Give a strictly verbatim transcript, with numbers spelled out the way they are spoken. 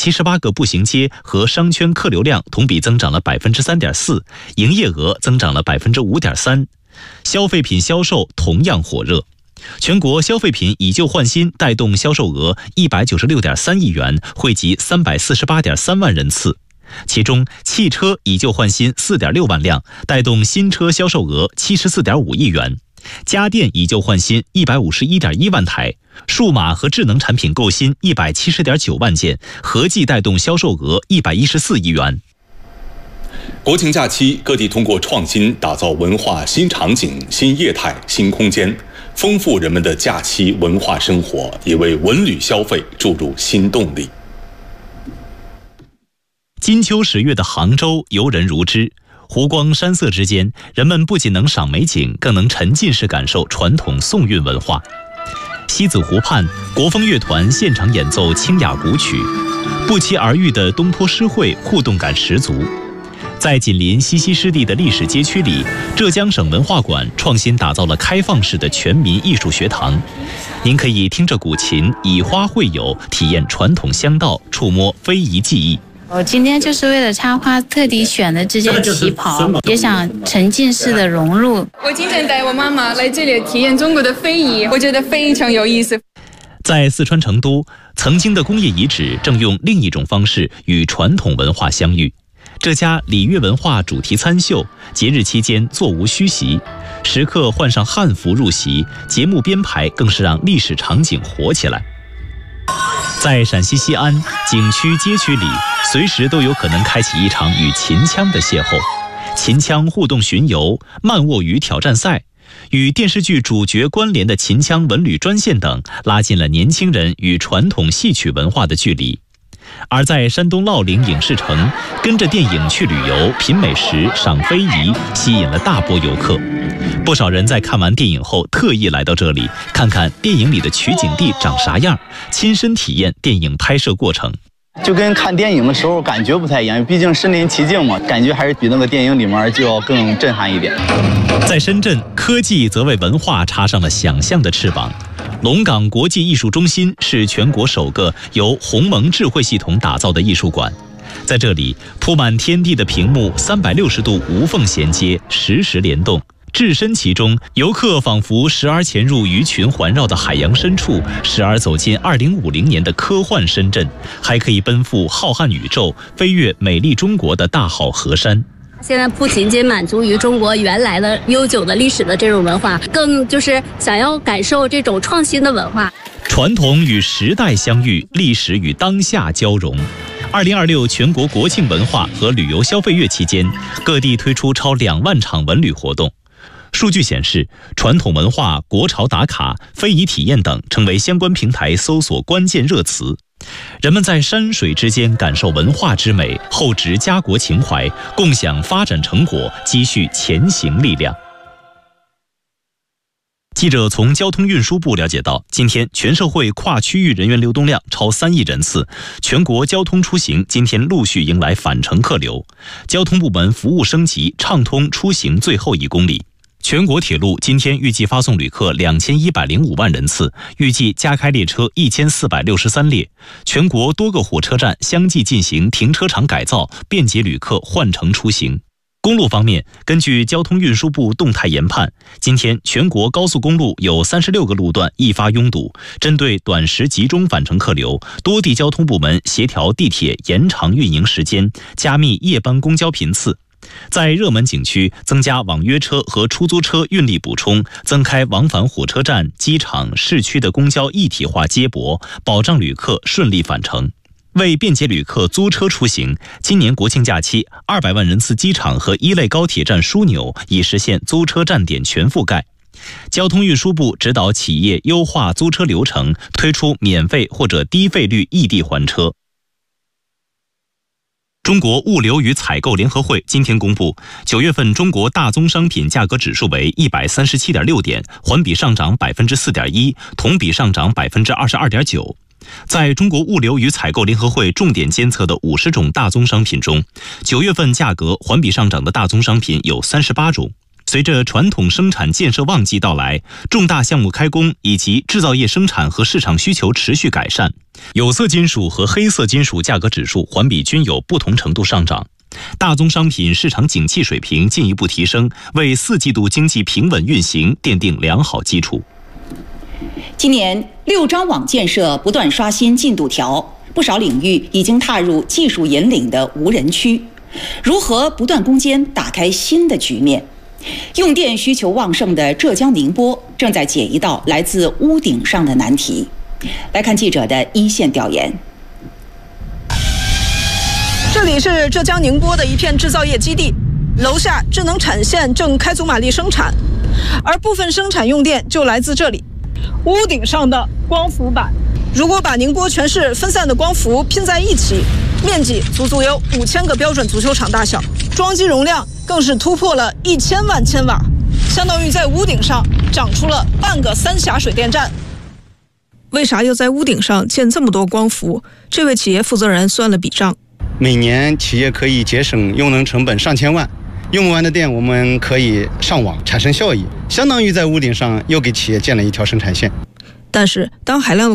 七十八个步行街和商圈客流量同比增长了 百分之三点四， 营业额增长了 百分之五点三， 消费品销售同样火热。全国消费品以旧换新带动销售额一百九十六点三亿元，惠及三百四十八点三万人次。其中，汽车以旧换新 四点六万辆，带动新车销售额 七十四点五亿元；家电以旧换新 一百五十一点一万台，数码和智能产品购新 一百七十点九万件，合计带动销售额一百一十四亿元。 国庆假期，各地通过创新打造文化新场景、新业态、新空间，丰富人们的假期文化生活，也为文旅消费注入新动力。 金秋十月的杭州游人如织，湖光山色之间，人们不仅能赏美景，更能沉浸式感受传统宋韵文化。西子湖畔，国风乐团现场演奏清雅古曲，不期而遇的东坡诗会互动感十足。在紧邻西溪湿地的历史街区里，浙江省文化馆创新打造了开放式的全民艺术学堂。您可以听着古琴，以花会友，体验传统香道，触摸非遗技艺。 我今天就是为了插花特地选的这件旗袍，也想沉浸式的融入。 我今天带我妈妈来这里体验中国的非遗，我觉得非常有意思。 在四川成都，曾经的工业遗址正用另一种方式与传统文化相遇。这家礼乐文化主题餐秀，节日期间座无虚席，食客换上汉服入席，节目编排更是让历史场景活起来。在陕西西安，景区街区里，随时都有可能开启一场与秦腔的邂逅。秦腔互动巡游、慢卧鱼挑战赛，与电视剧主角关联的秦腔文旅专线等，拉近了年轻人与传统戏曲文化的距离。而在山东乐陵影视城，跟着电影去旅游、品美食、赏非遗，吸引了大波游客。不少人在看完电影后特意来到这里，看看电影里的取景地长啥样，亲身体验电影拍摄过程。 就跟看电影的时候感觉不太一样，毕竟身临其境嘛，感觉还是比那个电影里面就要更震撼一点。 在深圳，科技则为文化插上了想象的翅膀。龙岗国际艺术中心是全国首个由鸿蒙智慧系统打造的艺术馆。在这里，铺满天地的屏幕三百六十度无缝衔接，实时联动，置身其中，游客仿佛时而潜入鱼群环绕的海洋深处，时而走进二零五零年的科幻深圳，还可以奔赴浩瀚宇宙，飞越美丽中国的大好河山。 现在不仅仅满足于中国原来的悠久的历史的这种文化，更就是想要感受这种创新的文化。 传统与时代相遇，历史与当下交融。二零二六全国国庆文化和旅游消费月期间，各地推出超两万场文旅活动。数据显示，传统文化、国潮打卡、非遗体验等成为相关平台搜索关键热词。人们在山水之间感受文化之美，厚植家国情怀，共享发展成果，积蓄前行力量。记者从交通运输部了解到，今天全社会跨区域人员流动量超三亿人次，全国交通出行今天陆续迎来返程客流，交通部门服务升级，畅通出行最后一公里。全国铁路今天预计发送旅客两千一百零五万人次，预计加开列车一千四百六十三列。全国多个火车站相继进行停车场改造，便捷旅客换乘出行。公路方面，根据交通运输部动态研判，今天全国高速公路有三十六个路段易发拥堵。针对短时集中返程客流，多地交通部门协调地铁延长运营时间，加密夜班公交频次。在热门景区增加网约车和出租车运力补充，增开往返火车站、机场、市区的公交一体化接驳，保障旅客顺利返程。为便捷旅客租车出行，今年国庆假期二百万人次机场和一类高铁站枢纽已实现租车站点全覆盖。交通运输部指导企业优化租车流程，推出免费或者低费率异地还车。中国物流与采购联合会今天公布，九月份中国大宗商品价格指数为一百三十七点六点，环比上涨百分之四点一，同比上涨百分之二十二点九。在中国物流与采购联合会重点监测的五十种大宗商品中，九月份价格环比上涨的大宗商品有三十八种。 随着传统生产建设旺季到来，重大项目开工以及制造业生产和市场需求持续改善，有色金属和黑色金属价格指数环比均有不同程度上涨。大宗商品市场景气水平进一步提升，为四季度经济平稳运行奠定良好基础。 今年六张网建设不断刷新进度条，不少领域已经踏入技术引领的无人区。如何不断攻坚，打开新的局面？用电需求旺盛的浙江宁波正在解一道来自屋顶上的难题。来看记者的一线调研。 这里是浙江宁波的一片制造业基地，楼下智能产线正开足马力生产，而部分生产用电就来自这里。屋顶上的光伏板，如果把宁波全市分散的光伏拼在一起，面积足足有五千个标准足球场大小，装机容量更是突破了一千万千瓦，相当于在屋顶上长出了半个三峡水电站。为啥要在屋顶上建这么多光伏？这位企业负责人算了笔账， 每年企业可以节省用能成本上千万，用不完的电我们可以上网产生效益，相当于在屋顶上又给企业建了一条生产线。 但是当海量的